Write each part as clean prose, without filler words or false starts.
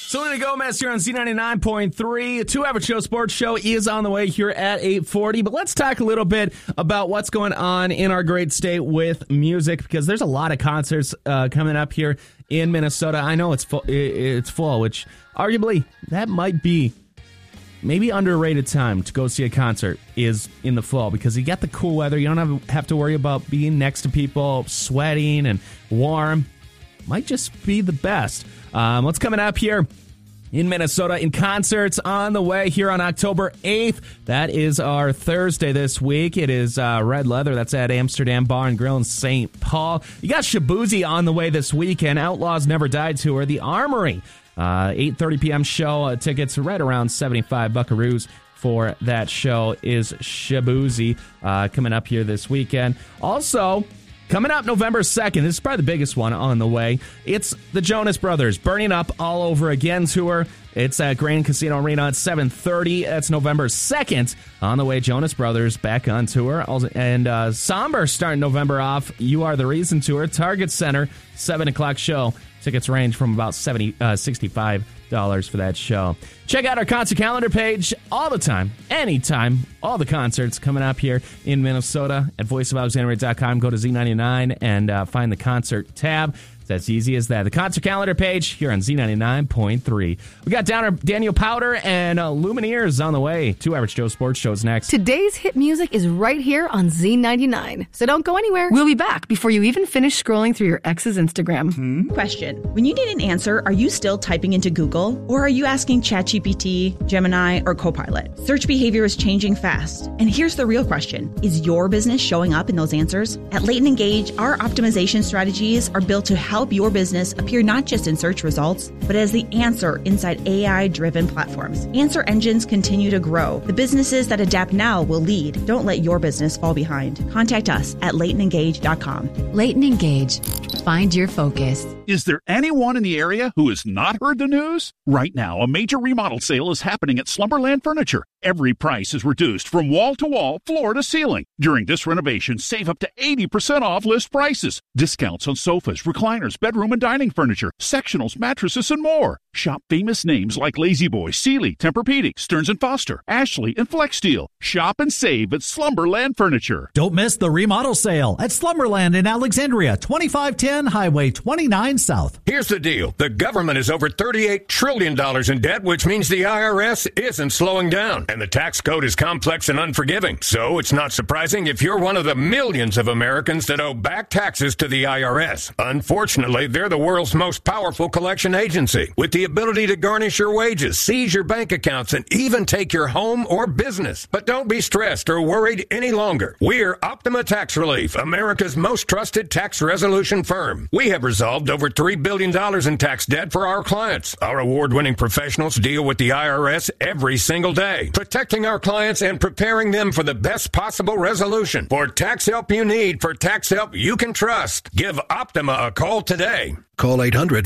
Selena Gomez here on Z99.3. 2 Average Joe Sports Show is on the way here at 8:40. But let's talk a little bit about what's going on in our great state with music, because there's a lot of concerts coming up here in Minnesota. I know it's full, which arguably that might be maybe underrated time to go see a concert is in the fall, because you get the cool weather. You don't have to worry about being next to people, sweating and warm. Might just be the best. What's coming up here in Minnesota in concerts on the way here on October 8th. That is our Thursday this week. It is Red Leather. That's at Amsterdam Bar and Grill in St. Paul. You got Shabuzi on the way this weekend. Outlaws Never Died Tour. The Armory. 8:30 p.m. show. Tickets right around 75 buckaroos for that show is Shabuzi coming up here this weekend. Also, coming up November 2nd, this is probably the biggest one on the way. It's the Jonas Brothers Burning Up All Over Again tour. It's at Grand Casino Arena at 7:30. That's November 2nd. On the way, Jonas Brothers back on tour. And Somber starting November off. You Are the Reason tour. Target Center, 7 o'clock show. Tickets range from about $65 for that show. Check out our concert calendar page all the time, anytime. All the concerts coming up here in Minnesota at voiceofalexandria.com. Go to Z99 and find the concert tab. It's as easy as that. The concert calendar page here on Z99.3. We got Daniel Powder and Lumineers on the way. 2 Average Joe Sports Shows next. Today's hit music is right here on Z99, so don't go anywhere. We'll be back before you even finish scrolling through your ex's Instagram. Question. When you need an answer, are you still typing into Google? Or are you asking ChatGPT, Gemini, or Copilot? Search behavior is changing fast. And here's the real question. Is your business showing up in those answers? At Leighton Engage, our optimization strategies are built to help your business appear not just in search results, but as the answer inside AI-driven platforms. Answer engines continue to grow. The businesses that adapt now will lead. Don't let your business fall behind. Contact us at LeightonEngage.com. Leighton Engage. Find your focus. Is there anyone in the area who has not heard the news? Right now, a major remodel sale is happening at Slumberland Furniture. Every price is reduced from wall to wall, floor to ceiling. During this renovation, save up to 80% off list prices. Discounts on sofas, recliners, bedroom and dining furniture, sectionals, mattresses, and more. Shop famous names like La-Z-Boy, Sealy, Tempur-Pedic, Stearns & Foster, Ashley, and FlexSteel. Shop and save at Slumberland Furniture. Don't miss the remodel sale at Slumberland in Alexandria, 2510 Highway 29 South. Here's the deal. The government is over $38 trillion in debt, which means the IRS isn't slowing down. And the tax code is complex and unforgiving. So it's not surprising if you're one of the millions of Americans that owe back taxes to the IRS. Unfortunately, they're the world's most powerful collection agency, with the ability to garnish your wages, seize your bank accounts, and even take your home or business. But don't be stressed or worried any longer. We're Optima Tax Relief, America's most trusted tax resolution firm. We have resolved over $3 billion in tax debt for our clients. Our award-winning professionals deal with the IRS every single day, protecting our clients and preparing them for the best possible resolution. For tax help you need, for tax help you can trust, give Optima a call today. Call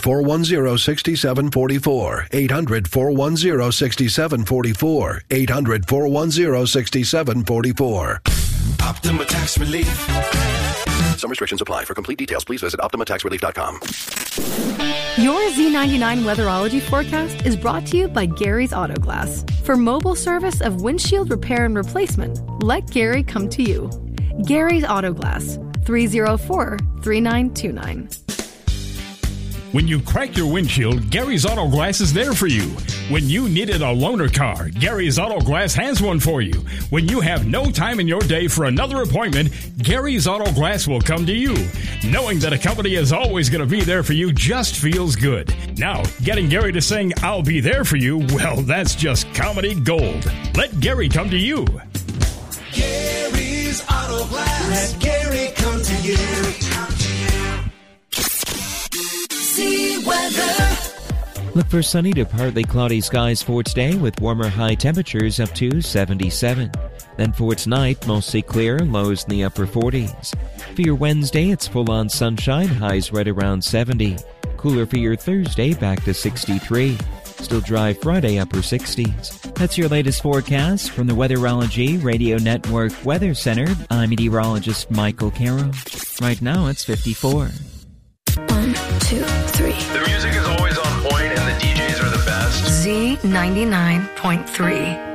800-410-6744. 800-410-6744. 800-410-6744. Optima Tax Relief. Some restrictions apply. For complete details, please visit OptimaTaxRelief.com. Your Z99 weatherology forecast is brought to you by Gary's Auto Glass. For mobile service of windshield repair and replacement, let Gary come to you. Gary's Auto Glass, 304-3929. When you crack your windshield, Gary's Auto Glass is there for you. When you needed a loaner car, Gary's Auto Glass has one for you. When you have no time in your day for another appointment, Gary's Auto Glass will come to you. Knowing that a company is always going to be there for you just feels good. Now, getting Gary to sing, "I'll be there for you," well, that's just comedy gold. Let Gary come to you. Gary's Auto Glass. Let Gary come to you. See weather. Look for sunny to partly cloudy skies for today with warmer high temperatures up to 77. Then for tonight, mostly clear, lows in the upper 40s. For your Wednesday, it's full-on sunshine, highs right around 70. Cooler for your Thursday, back to 63. Still dry Friday, upper 60s. That's your latest forecast from the Weatherology Radio Network Weather Center. I'm meteorologist Michael Caro. Right now, it's 54. 1, 2, 3. The music is always on point and the DJs are the best. Z99.3.